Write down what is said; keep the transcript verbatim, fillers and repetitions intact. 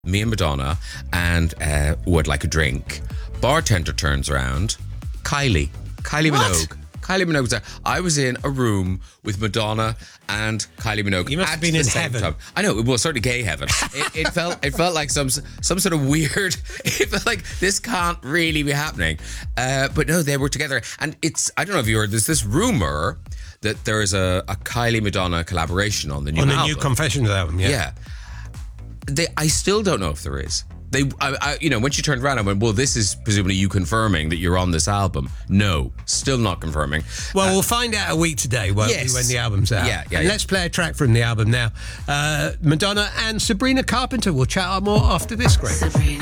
me and Madonna, and uh, would like a drink. Bartender turns around. Kylie. Kylie What? Minogue. Kylie Minogue was there. I was in a room with Madonna and Kylie Minogue. You must at have been the in same heaven. time. I know, it was certainly gay heaven. It, it felt it felt like some some sort of weird. It felt like this can't really be happening. Uh, but no, they were together, and it's I don't know if you heard. There's this rumor that there is a, a Kylie Madonna collaboration on the new On the album. new Confessions album, yeah. Yeah. They, I still don't know if there is. They, I, I, you know, when she turned around, I went, well, this is presumably you confirming that you're on this album. No, still not confirming. Well, Uh, we'll find out a week today, won't yes. we, when the album's out. Yeah, yeah, And yeah. let's play a track from the album now. Uh, Madonna and Sabrina Carpenter. We'll chat more after this, Greg. Sabrina.